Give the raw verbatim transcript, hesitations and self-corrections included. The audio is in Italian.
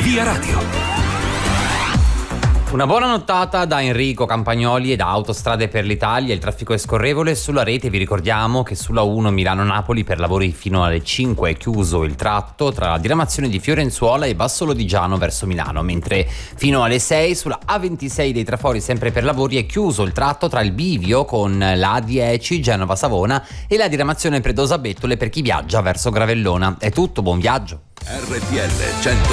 Via Radio. Una buona nottata da Enrico Campagnoli e da Autostrade per l'Italia. Il traffico è scorrevole sulla rete. Vi ricordiamo che sulla uno Milano-Napoli per lavori fino alle cinque è chiuso il tratto tra la diramazione di Fiorenzuola e Bassolo-Digiano verso Milano, mentre fino alle sei sulla A ventisei dei Trafori, sempre per lavori, è chiuso il tratto tra il bivio con la A dieci Genova-Savona e la diramazione Predosa-Bettole per chi viaggia verso Gravellona. È tutto, buon viaggio. R T L cento